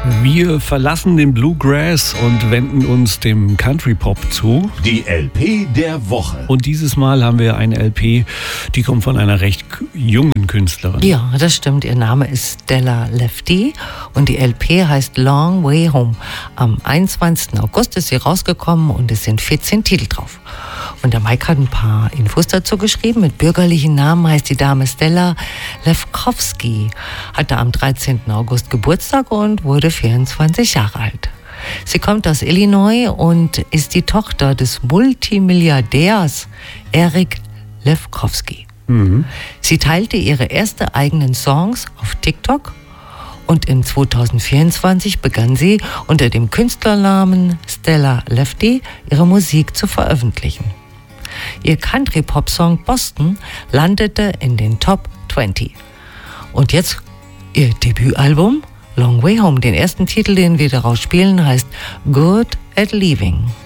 Wir verlassen den Bluegrass und wenden uns dem Country Pop zu. Die LP der Woche. Und dieses Mal haben wir eine LP, die kommt von einer recht jungen Künstlerin. Ja, das stimmt. Ihr Name ist Stella Lefty und die LP heißt Long Way Home. Am 21. August ist sie rausgekommen und es sind 14 Titel drauf. Und der Mike hat ein paar Infos dazu geschrieben. Mit bürgerlichen Namen heißt die Dame Stella Lefkowski, hatte am 13. August Geburtstag und wurde 24 Jahre alt. Sie kommt aus Illinois und ist die Tochter des Multimilliardärs Eric Lefkowski. Sie teilte ihre ersten eigenen Songs auf TikTok und in 2024 begann sie unter dem Künstlernamen Stella Lefty ihre Musik zu veröffentlichen. Ihr Country-Pop-Song Boston landete in den Top 20. Und jetzt ihr Debütalbum Long Way Home. Den ersten Titel, den wir daraus spielen, heißt Good at Leaving.